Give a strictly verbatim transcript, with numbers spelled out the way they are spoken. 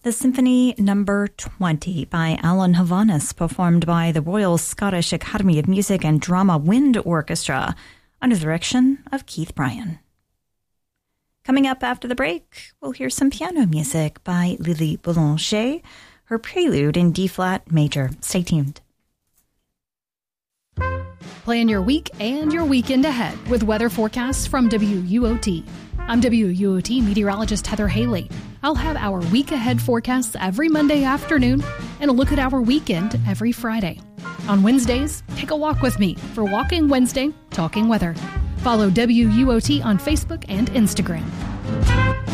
The Symphony Number twenty by Alan Havanis, performed by the Royal Scottish Academy of Music and Drama Wind Orchestra under the direction of Keith Bryan. Coming up after the break, we'll hear some piano music by Lily Boulanger, her prelude in D-flat major. Stay tuned. Plan your week and your weekend ahead with weather forecasts from W U O T. I'm W U O T meteorologist Heather Haley. I'll have our week ahead forecasts every Monday afternoon and a look at our weekend every Friday. On Wednesdays, take a walk with me for Walking Wednesday, Talking Weather. Follow W U O T on Facebook and Instagram.